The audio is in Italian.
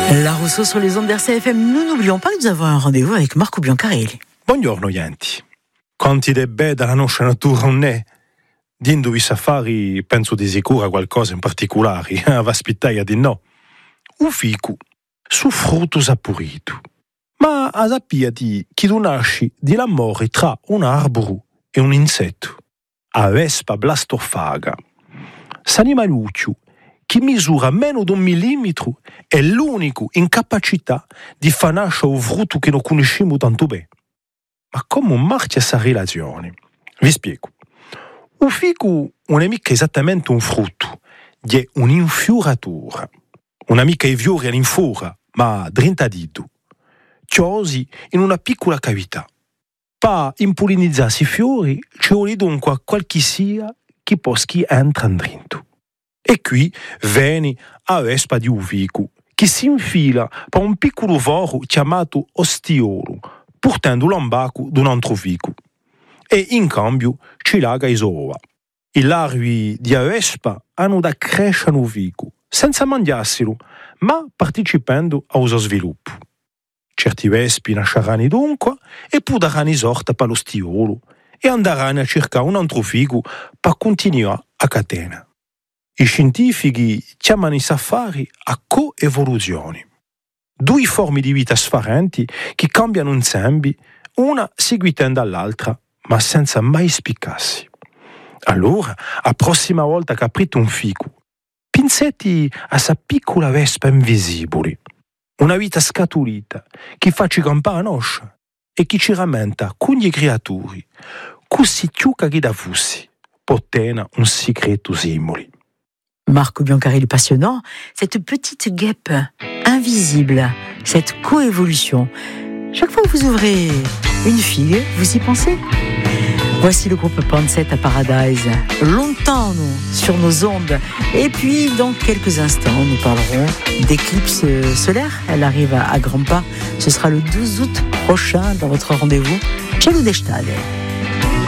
La Rousseau sur les ondes d'RCFM. Nous n'oublions pas que nous avons un rendez-vous avec Marco Biancarelli. Buongiorno Yanti. Quanti de be dalla nostra natura non è? Dindo i safari penso di sicuro a qualcosa in particolare, va aspettare di no. Un fico, su frutto saporito. Ma a sappiati che tu nasci di l'amore tra un arboro e un insetto. A vespa blastofaga. S'animaluccio che misura meno di 1 millimetro è l'unico in capacità di far nascere un frutto che non conosciamo tanto bene. Ma come marcia questa relazione? Vi spiego. Un fico non è mica esattamente un frutto, è un'infioratura. Una mica i fiori all'infuora, ma drinta dito. Chiusi in una piccola cavità. Per impollinizzare i fiori ci vuole dunque qualche sia che possa entrare dentro. E qui viene a vespa di un fico che si infila per un piccolo foro chiamato ostiolo, portando l'ambacco di un altro fico. E in cambio ci laga i ova. I larvi di vespa hanno da crescere un fico, senza mangiarselo, ma partecipando al suo sviluppo. Certi vespi nasceranno dunque e poi daranno sorta per lo stiolo e andranno a cercare un altro fico per continuare a catena. I scientifici chiamano i safari a coevoluzione. Due forme di vita differenti che cambiano insieme, una seguitando all'altra, ma senza mai spiccarsi. Allora, la prossima volta che aprite un fico, pensate a questa piccola vespa invisibile, una vita scatolita che fa ci campare a noscia e che ci rammenta con gli creatori, così ciuca che da fussi, potena un segreto simile. Marco Biancarelli, passionnant, cette petite guêpe invisible, cette coévolution. Chaque fois que vous ouvrez une figue, vous y pensez? Voici le groupe Pansette à Paradise, longtemps sur nos ondes. Et puis, dans quelques instants, nous parlerons d'éclipse solaire. Elle arrive à grands pas. Ce sera le 12 août prochain dans votre rendez-vous chez Ludestad.